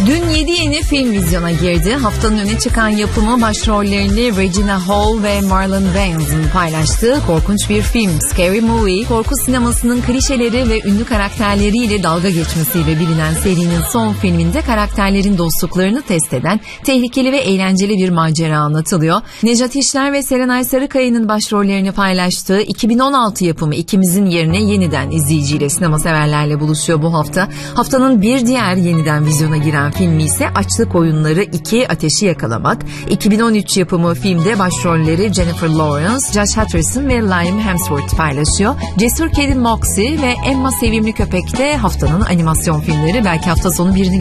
Dün 7 yeni film vizyona girdi. Haftanın öne çıkan yapımı başrollerini Regina Hall ve Marlon Wayans paylaştığı korkunç bir film. Scary Movie, korku sinemasının klişeleri ve ünlü karakterleriyle dalga geçmesiyle bilinen serinin son filminde karakterlerin dostluklarını test eden tehlikeli ve eğlenceli bir macera anlatılıyor. Nejat İşler ve Serenay Sarıkaya'nın başrollerini paylaştığı 2016 yapımı İkimizin Yerine yeniden izleyiciyle, sinema severlerle buluşuyor bu hafta. Haftanın bir diğer yeniden vizyona giren filmi ise Açlık Oyunları 2 Ateşi Yakalamak. 2013 yapımı filmde başrolleri Jennifer Lawrence, Josh Hutcherson ve Liam Hemsworth paylaşıyor. Cesur Kedi Moxie ve Emma Sevimli Köpek de haftanın animasyon filmleri. Belki hafta sonu birini